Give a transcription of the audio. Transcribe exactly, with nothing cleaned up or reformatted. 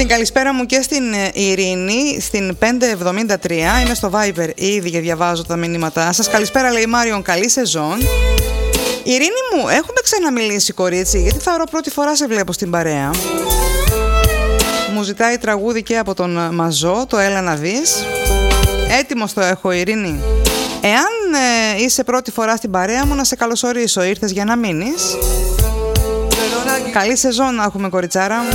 Την καλησπέρα μου και στην Ειρήνη, στην πέντε εβδομήντα τρία. Είμαι στο Viber ήδη και διαβάζω τα μηνύματά σας. Καλησπέρα, λέει Μάριον, καλή σεζόν. Ειρήνη μου, έχουμε ξαναμιλήσει, κορίτσι, γιατί θεωρώ πρώτη φορά σε βλέπω στην παρέα. Μου ζητάει τραγούδι και από τον Μαζό, το Έλα να δεις. Έτοιμος το έχω, Ειρήνη. Εάν ε, είσαι πρώτη φορά στην παρέα μου, να σε καλωσορίσω. Ήρθες για να μείνεις. Καλή σεζόν να έχουμε, κοριτσάρα.